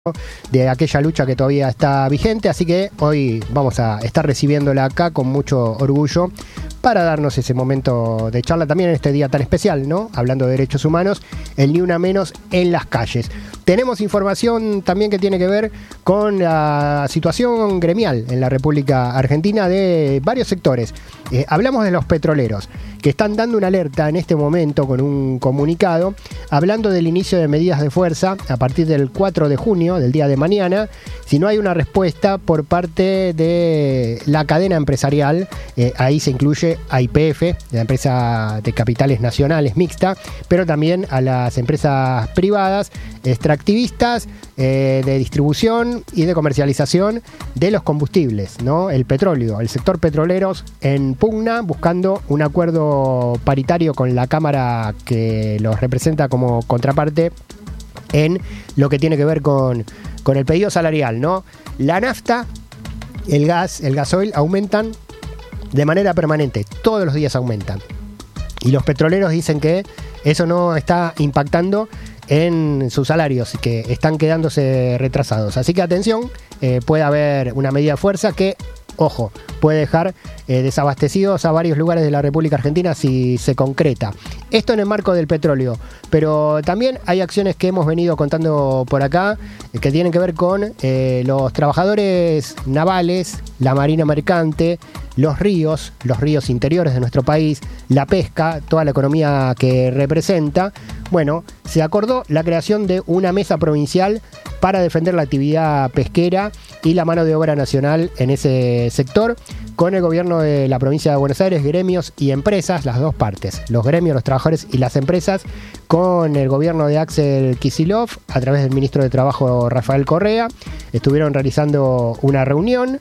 de aquella lucha que todavía está vigente, así que hoy vamos a estar recibiéndola acá con mucho orgullo para darnos ese momento de charla también en este día tan especial, ¿no? Hablando de derechos humanos, el Ni Una Menos en las calles. Tenemos información también que tiene que ver con la situación gremial en la República Argentina de varios sectores. Hablamos de los petroleros, que están dando una alerta en este momento con un comunicado, hablando del inicio de medidas de fuerza a partir del 4 de junio, del día de mañana, si no hay una respuesta por parte de la cadena empresarial. Ahí se incluye a YPF, la empresa de capitales nacionales mixta, pero también a las empresas privadas, extractivistas, de distribución y de comercialización de los combustibles, ¿no? El petróleo, el sector petroleros en pugna, buscando un acuerdo paritario con la Cámara que los representa como contraparte en lo que tiene que ver con el pedido salarial, ¿no? La nafta, el gas, el gasoil aumentan de manera permanente, todos los días aumentan. Y los petroleros dicen que eso no está impactando en sus salarios y que están quedándose retrasados. Así que atención, puede haber una medida de fuerza que, ojo, puede dejar desabastecidos a varios lugares de la República Argentina si se concreta. Esto en el marco del petróleo, pero también hay acciones que hemos venido contando por acá que tienen que ver con los trabajadores navales, la marina mercante, los ríos interiores de nuestro país, la pesca, toda la economía que representa. Bueno, se acordó la creación de una mesa provincial para defender la actividad pesquera y la mano de obra nacional en ese sector, con el gobierno de la provincia de Buenos Aires, gremios y empresas, las dos partes, los gremios, los trabajadores y las empresas, con el gobierno de Axel Kicillof, a través del ministro de Trabajo Rafael Correa. Estuvieron realizando una reunión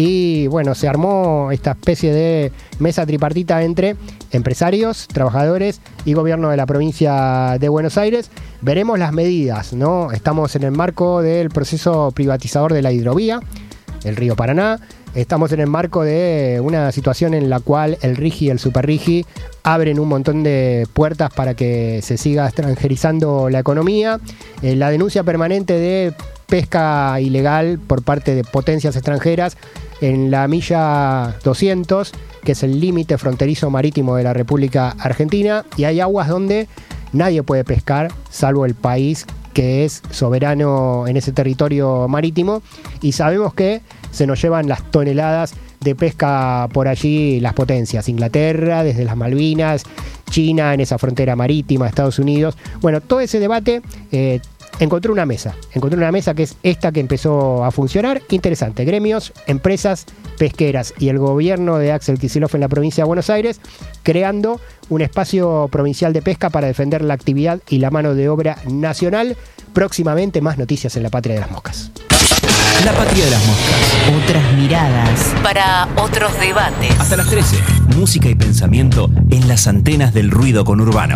y bueno, se armó esta especie de mesa tripartita entre empresarios, trabajadores y gobierno de la provincia de Buenos Aires. Veremos las medidas, ¿no? Estamos en el marco del proceso privatizador de la hidrovía, el río Paraná. Estamos en el marco de una situación en la cual el RIGI y el SuperRIGI abren un montón de puertas para que se siga extranjerizando la economía. La denuncia permanente de pesca ilegal por parte de potencias extranjeras en la milla 200, que es el límite fronterizo marítimo de la República Argentina, y hay aguas donde nadie puede pescar, salvo el país que es soberano en ese territorio marítimo, y sabemos que se nos llevan las toneladas de pesca por allí las potencias, Inglaterra, desde las Malvinas, China en esa frontera marítima, Estados Unidos. Bueno, todo ese debate encontré una mesa que es esta que empezó a funcionar. Interesante, gremios, empresas pesqueras y el gobierno de Axel Kicillof en la provincia de Buenos Aires, creando un espacio provincial de pesca para defender la actividad y la mano de obra nacional. Próximamente más noticias en La Patria de las Moscas. La Patria de las Moscas. Otras miradas. Para otros debates. Hasta las 13. Música y pensamiento en las antenas del ruido conurbano.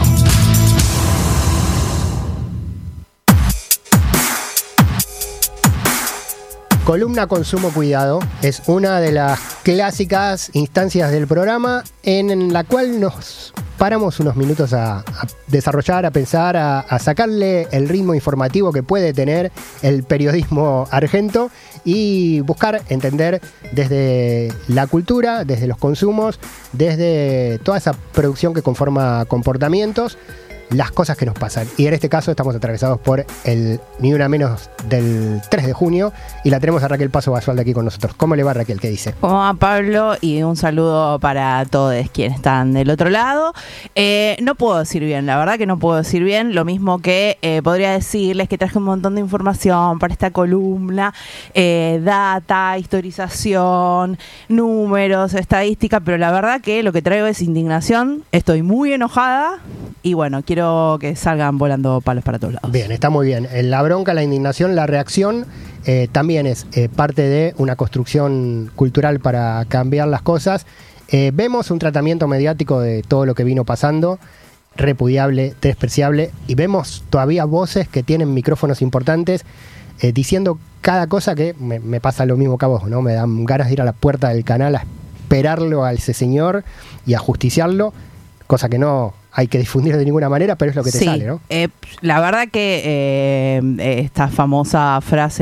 Columna Consumo Cuidado es una de las clásicas instancias del programa en la cual nos paramos unos minutos a desarrollar, a pensar, a sacarle el ritmo informativo que puede tener el periodismo argento y buscar entender desde la cultura, desde los consumos, desde toda esa producción que conforma comportamientos, las cosas que nos pasan. Y en este caso estamos atravesados por el Ni Una Menos del 3 de junio y la tenemos a Raquel Paso Basualde aquí con nosotros. ¿Cómo le va, Raquel? ¿Qué dice? ¿Cómo va, Pablo? Y un saludo para todos quienes están del otro lado. No puedo decir bien, la verdad que no puedo decir bien. Lo mismo que podría decirles que traje un montón de información para esta columna, data, historización, números, estadística, pero la verdad que lo que traigo es indignación. Estoy muy enojada y bueno, quiero que salgan volando palos para todos lados. Bien, está muy bien. La bronca, la indignación, la reacción también es parte de una construcción cultural para cambiar las cosas. Vemos un tratamiento mediático de todo lo que vino pasando, repudiable, despreciable, y vemos todavía voces que tienen micrófonos importantes diciendo cada cosa que me pasa lo mismo que a vos, ¿no? Me dan ganas de ir a la puerta del canal a esperarlo a ese señor y a justiciarlo, cosa que no hay que difundir de ninguna manera, pero es lo que te sale, ¿no? La verdad que esta famosa frase